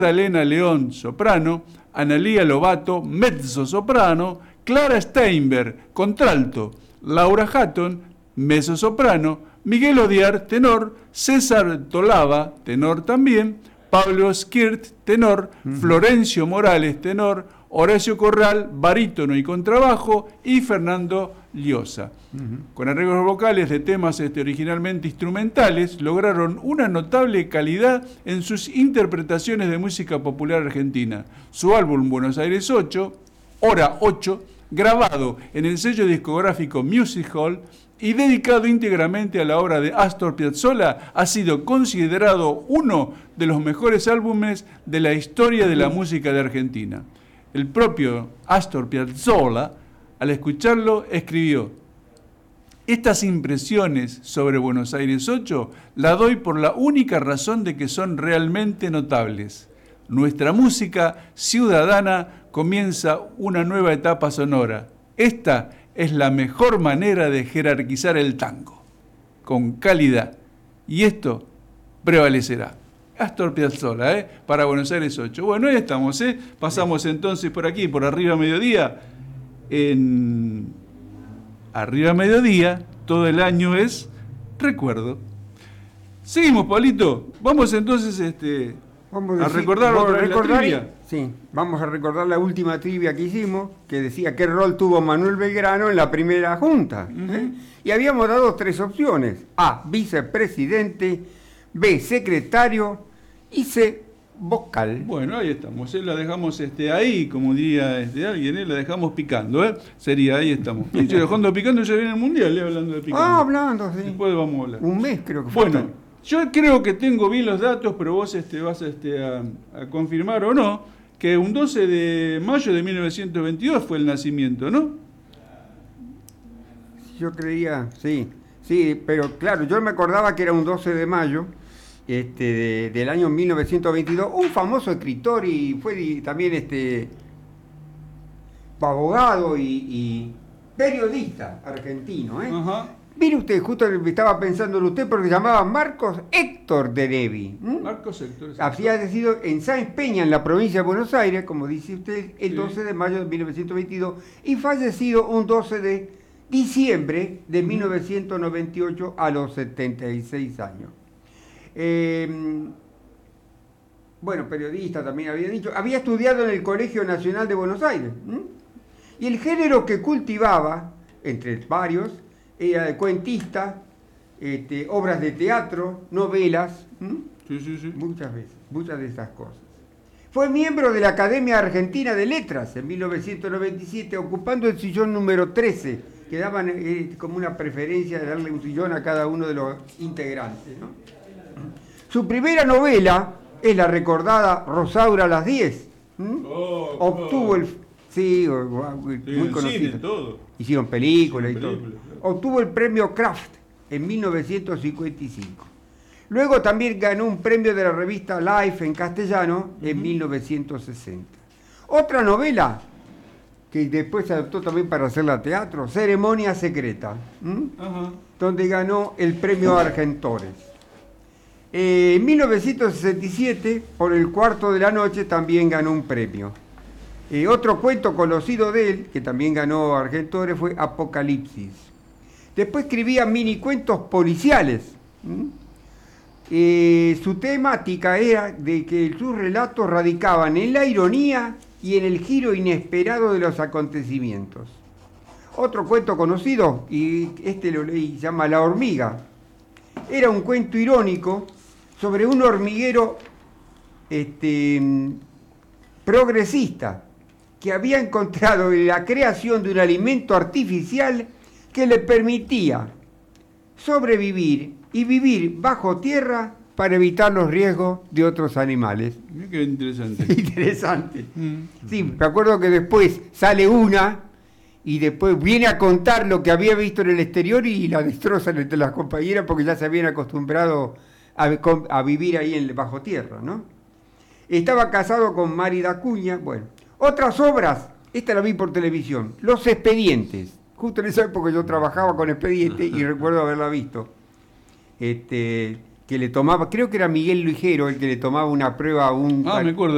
Magdalena León, soprano, Analía Lobato, mezzo soprano, Clara Steinberg, contralto, Laura Hatton, mezzo soprano, Miguel Odiar, tenor, César Tolava, tenor también, Pablo Skirt, tenor, Florencio Morales, tenor, Horacio Corral, barítono y contrabajo, y Fernando Llosa. Con arreglos vocales de temas originalmente instrumentales, lograron una notable calidad en sus interpretaciones de música popular argentina. Su álbum Buenos Aires 8, Hora 8, grabado en el sello discográfico Music Hall y dedicado íntegramente a la obra de Astor Piazzolla, ha sido considerado uno de los mejores álbumes de la historia de la música de Argentina. El propio Astor Piazzolla, al escucharlo, escribió: estas impresiones sobre Buenos Aires 8 la doy por la única razón de que son realmente notables. Nuestra música ciudadana comienza una nueva etapa sonora. Esta es la mejor manera de jerarquizar el tango, con calidad. Y esto prevalecerá. Astor Piazzolla, para Buenos Aires 8. Bueno, ahí estamos, Pasamos entonces por aquí, por Arriba Mediodía. En Arriba Mediodía, todo el año es recuerdo. Seguimos, Pablito. Vamos entonces a recordar otra vez la trivia. Sí, vamos a recordar la última trivia que hicimos, que decía qué rol tuvo Manuel Belgrano en la primera junta. Y habíamos dado 3 opciones: A, vicepresidente; B, secretario; y C, vocal. Bueno, ahí estamos, la dejamos ahí, como diría alguien, la dejamos picando, sería, ahí estamos. Y dejando picando, ya viene el mundial, hablando de picando. Hablando, sí. Después vamos a hablar. Un mes creo que fue. Bueno, yo creo que tengo bien los datos, pero vos vas a confirmar o no, que un 12 de mayo de 1922 fue el nacimiento, ¿no? Yo creía, sí, pero claro, yo me acordaba que era un 12 de mayo, del año 1922, un famoso escritor y fue también abogado y periodista argentino. Ajá. Mire usted, justo estaba pensando en usted porque se llamaba Marcos Héctor de Nevi. Marcos Héctor. Había nacido en Sáenz Peña, en la provincia de Buenos Aires, como dice usted, el 12 de mayo de 1922, y fallecido un 12 de diciembre de 1998 a los 76 años. Bueno, periodista también había dicho, había estudiado en el Colegio Nacional de Buenos Aires, y el género que cultivaba, entre varios, era de cuentista, obras de teatro, novelas, Sí. muchas de esas cosas. Fue miembro de la Academia Argentina de Letras en 1997, ocupando el sillón número 13, que daban como una preferencia de darle un sillón a cada uno de los integrantes, ¿no? Su primera novela es la recordada Rosaura a las 10. Obtuvo muy conocido. Todo. Hicieron películas y todo. Obtuvo el premio Kraft en 1955. Luego también ganó un premio de la revista Life en castellano en 1960. Otra novela que después se adaptó también para hacerla teatro, Ceremonia Secreta, donde ganó el premio Argentores. En 1967, por El Cuarto de la Noche, también ganó un premio. Otro cuento conocido de él, que también ganó Argentores, fue Apocalipsis. Después escribía mini cuentos policiales. Su temática era de que sus relatos radicaban en la ironía y en el giro inesperado de los acontecimientos. Otro cuento conocido, y lo leí, se llama La hormiga. Era un cuento irónico sobre un hormiguero progresista que había encontrado la creación de un alimento artificial que le permitía sobrevivir y vivir bajo tierra para evitar los riesgos de otros animales. Mira qué interesante. Interesante. Sí, me acuerdo que después sale una y después viene a contar lo que había visto en el exterior y la destrozan entre las compañeras porque ya se habían acostumbrado a vivir ahí bajo tierra, ¿no? Estaba casado con Márida Acuña. Bueno, otras obras, esta la vi por televisión, Los Expedientes. Justo en esa época yo trabajaba con Expedientes y recuerdo haberla visto. Que le tomaba, creo que era Miguel Luigero el que le tomaba una prueba a un... me acuerdo.